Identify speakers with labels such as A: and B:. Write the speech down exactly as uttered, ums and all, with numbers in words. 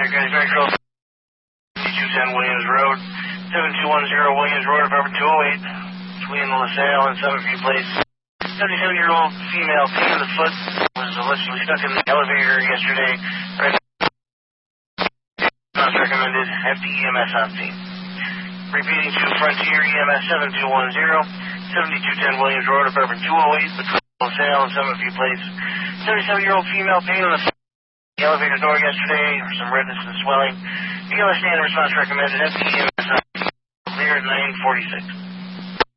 A: County Central, two ten Williams Road, seven two one zero Williams Road, apartment two oh eight, between LaSalle and Summerview Place. seventy-seven-year-old female, pain in the foot, was allegedly stuck in the elevator yesterday. Right. Not recommended. F D E M S on scene. Repeating to Frontier E M S seven two one zero, seventy-two ten Williams Road, apartment two oh eight, between LaSalle and Summerview Place. seventy-seven-year-old female, pain in the foot. The elevator door yesterday, some redness and swelling. B L S standard response recommended. F D E M S on scene. Clear at nine forty-six.